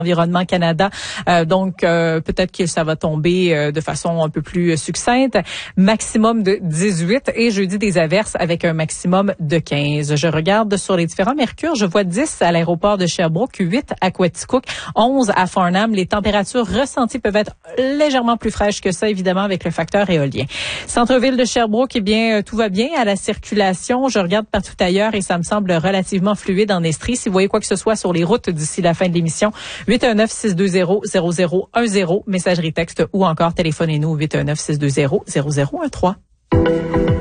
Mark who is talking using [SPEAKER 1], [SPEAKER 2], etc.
[SPEAKER 1] Environnement Canada. Donc, peut-être que ça va tomber de façon un peu plus succincte. Maximum de 18 et jeudi des averses avec un maximum de 15. Je regarde sur les différents mercures. Je vois 10 à l'aéroport de Sherbrooke, 8 à Quaticook, 11 à Farnham. Les températures ressenties peuvent être légèrement plus fraîches que ça, évidemment, avec le facteur éolien. Centre-ville de Sherbrooke, eh bien, tout va bien à la circulation. Je regarde partout ailleurs et ça me semble relativement fluide en Estrie. Si vous voyez quoi que ce soit sur les routes d'ici la fin de l'émission, 819-620-0010, messagerie texte ou encore téléphonez-nous au 819-620-0013.